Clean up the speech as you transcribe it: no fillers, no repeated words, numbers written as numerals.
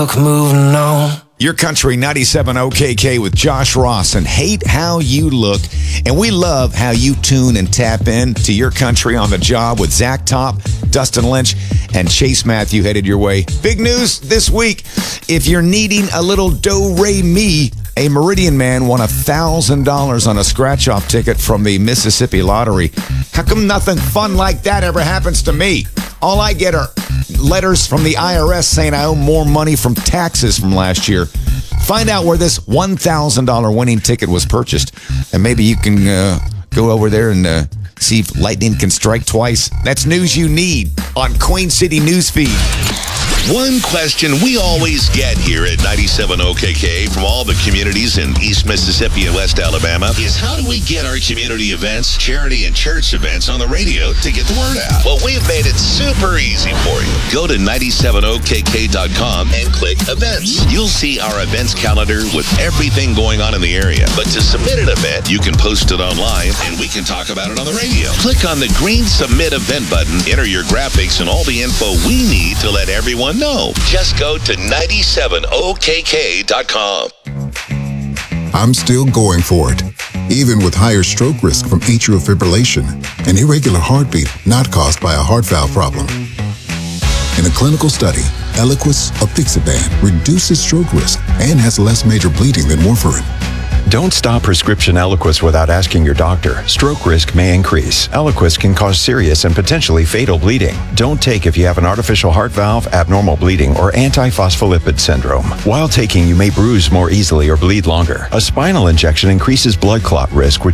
Moving on. Your Country 97 OKK with Josh Ross and Hate How You Look. And we love how you tune and tap in to Your Country on the Job with Zach Top, Dustin Lynch, and Chase Matthew headed your way. Big news this week. If you're needing a little do-re-mi, a Meridian man won $1,000 on a scratch-off ticket from the Mississippi Lottery. How come nothing fun like that ever happens to me? All I get are letters from the IRS saying I owe more money from taxes from last year. Find out where this $1,000 winning ticket was purchased, and maybe you can go over there and see if lightning can strike twice. That's news you need on Queen City Newsfeed. One question we always get here at 97 OKK from all the communities in East Mississippi and West Alabama is how do we get our community events, charity and church events on the radio to get the word out? Well, we've made it super easy for you. Go to 97okk.com and click events. You'll see our events calendar with everything going on in the area. But to submit an event, you can post it online and we can talk about it on the radio. Click on the green submit event button, enter your graphics and all the info we need to let everyone know. Just go to 97okk.com. I'm still going for it, even with higher stroke risk from atrial fibrillation, an irregular heartbeat not caused by a heart valve problem. In a clinical study, Eliquis apixaban reduces stroke risk and has less major bleeding than warfarin. Don't stop prescription Eliquis without asking your doctor. Stroke risk may increase. Eliquis can cause serious and potentially fatal bleeding. Don't take if you have an artificial heart valve, abnormal bleeding, or antiphospholipid syndrome. While taking, you may bruise more easily or bleed longer. A spinal injection increases blood clot risk, which